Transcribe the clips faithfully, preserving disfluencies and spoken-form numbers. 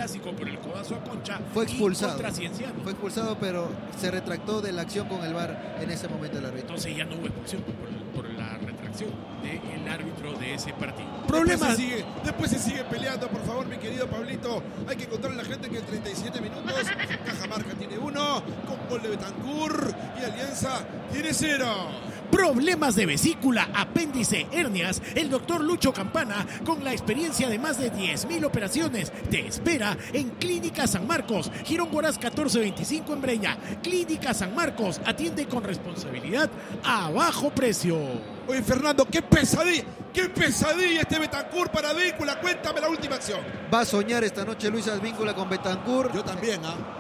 clásico por el codazo a Concha. Fue expulsado. Contra Cienciano. Fue expulsado, pero se retractó de la acción con el V A R en ese momento el árbitro. Entonces ya no hubo expulsión por, por la retracción del árbitro de ese partido. Problemas. Problemas. Después se, sigue, después se sigue peleando, por favor, mi querido Pablito. Hay que contarle a la gente que en treinta y siete minutos Cajamarca tiene uno, con gol de Betancur, y Alianza tiene cero. Problemas de vesícula, apéndice, hernias. El doctor Lucho Campana, con la experiencia de más de diez mil operaciones, te espera en Clínica San Marcos, Girón Boraz catorce veinticinco en Breña. Clínica San Marcos atiende con responsabilidad a bajo precio. Oye, Fernando, qué pesadilla, qué pesadilla este Betancur para Advíncula. Cuéntame la última acción. Va a soñar esta noche Luis Advíncula con Betancur. Yo también,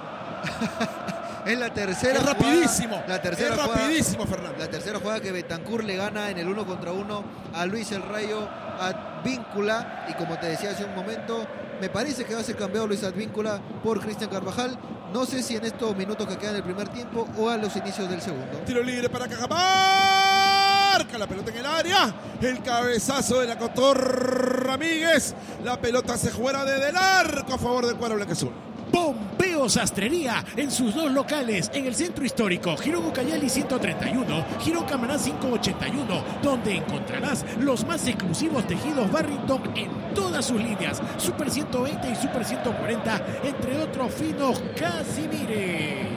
¿ah? Es la tercera es jugada, rapidísimo, la tercera es jugada, rapidísimo, Fernando. La tercera jugada que Betancur le gana en el uno contra uno a Luis El Rayo Advíncula. Y como te decía hace un momento, me parece que va a ser cambiado Luis Advíncula por Cristian Carvajal. No sé si en estos minutos que quedan del primer tiempo o a los inicios del segundo. Tiro libre para Cajamarca. La pelota en el área. El cabezazo de la Cotor Ramírez. La pelota se juega desde el arco a favor del cuadro blanqueazul. Pompeo Sastrería en sus dos locales en el centro histórico Girón Ucayali ciento treinta y uno, Girón Camaná quinientos ochenta y uno, donde encontrarás los más exclusivos tejidos Barrington en todas sus líneas, Super ciento veinte y Super ciento cuarenta, entre otros finos Casimires.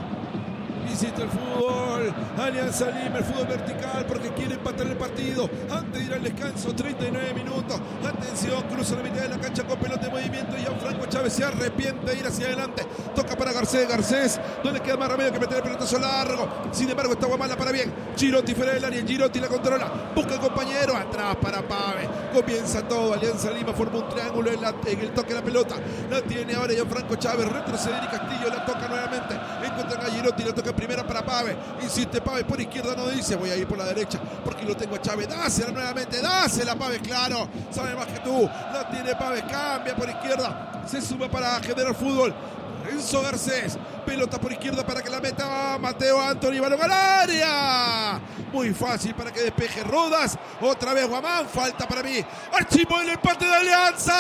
Visita el fútbol, Alianza Lima, el fútbol vertical, porque quiere empatar el partido antes de ir al descanso, treinta y nueve minutos. Atención, cruza la mitad de la cancha con pelota en movimiento y Gianfranco Chávez se arrepiente de ir hacia adelante. Toca para Garcés, Garcés, no le queda más remedio que meter el pelotazo largo. Sin embargo, está Guamala para bien. Girotti fuera del área, Girotti la controla, busca al compañero, atrás para Pave. Comienza todo, Alianza Lima forma un triángulo en, la, en el toque de la pelota. La tiene ahora Gianfranco Chávez, retrocede y Castillo la toca nuevamente. Encuentran a Girotti, la toca primera para Pave, insiste Pave por izquierda, no dice voy a ir por la derecha porque lo tengo a Chávez, dásela nuevamente, dásela Pave, claro, sabe más que tú, la tiene Pave, cambia por izquierda, se suma para generar fútbol. Renzo Garcés, pelota por izquierda para que la meta Mateo Anthony, balón al área, muy fácil para que despeje Rodas, otra vez Guamán, falta para mí, archivo el empate de Alianza.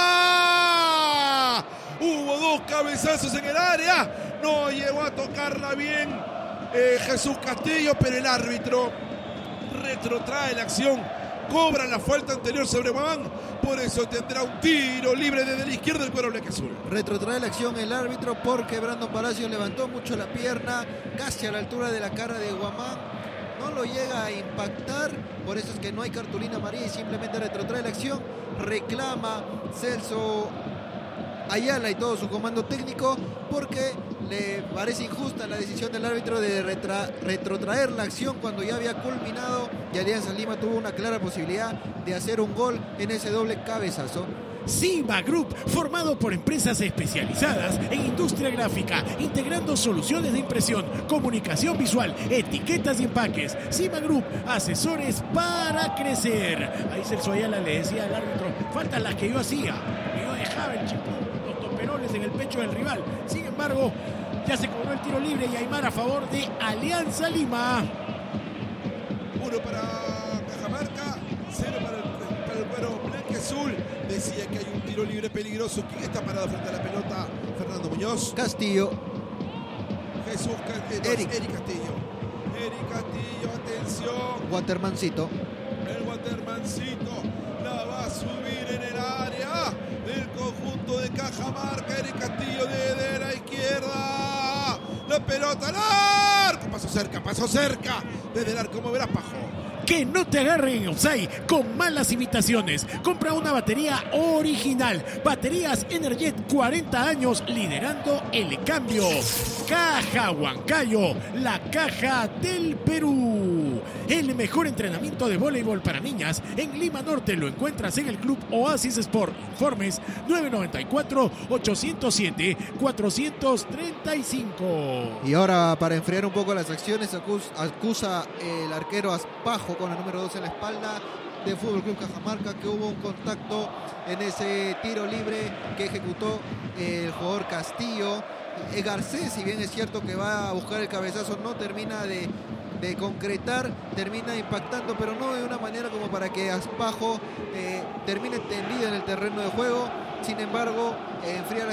Hubo dos cabezazos en el área, no llegó a tocarla bien eh, Jesús Castillo, pero el árbitro retrotrae la acción, cobra la falta anterior sobre Guamán, por eso tendrá un tiro libre desde la izquierda del cuadro blanqueazul. Retrotrae la acción el árbitro porque Brandon Palacios levantó mucho la pierna, casi a la altura de la cara de Guamán, no lo llega a impactar, por eso es que no hay cartulina amarilla y simplemente retrotrae la acción. Reclama Celso Ayala y todo su comando técnico porque le parece injusta la decisión del árbitro de retra, retrotraer la acción cuando ya había culminado y Alianza Lima tuvo una clara posibilidad de hacer un gol en ese doble cabezazo. Cima Group, formado por empresas especializadas en industria gráfica, integrando soluciones de impresión, comunicación visual, etiquetas y empaques. Cima Group, asesores para crecer. Ahí Celso Ayala le decía al árbitro, faltan las que yo hacía. Yo dejaba el chipón, los toperoles en el pecho del rival. Sin embargo, ya se cobró el tiro libre y Aymar a favor de Alianza Lima. Uno para Cajamarca, cero para el, para el cuadro blanqueazul. Decía que hay un tiro libre peligroso. ¿Quién está parado frente a la pelota? Fernando Muñoz. Castillo. Jesús eh, no, Eric. Eric Castillo. Eric Castillo, atención. Watermancito. El Watermancito la va a subir en el área del conjunto de Cajamarca. Eric Castillo desde la izquierda. La pelota al arco. Pasó cerca, pasó cerca. Desde el arco, moverás Pajo. Que no te agarren en offside con malas imitaciones. Compra una batería original. Baterías Energet, cuarenta años liderando el cambio. Caja Huancayo, la caja del Perú. El mejor entrenamiento de voleibol para niñas en Lima Norte lo encuentras en el Club Oasis Sport. Informes nueve nueve cuatro, ocho cero siete, cuatro tres cinco. Y ahora, para enfriar un poco las acciones, acusa, acusa el arquero Aspajo con el número dos en la espalda de Fútbol Club Cajamarca que hubo un contacto en ese tiro libre que ejecutó el jugador Castillo. Garcés, si bien es cierto que va a buscar el cabezazo, no termina de, de concretar, termina impactando, pero no de una manera como para que Aspajo eh, termine tendido en el terreno de juego. Sin embargo, eh, enfría las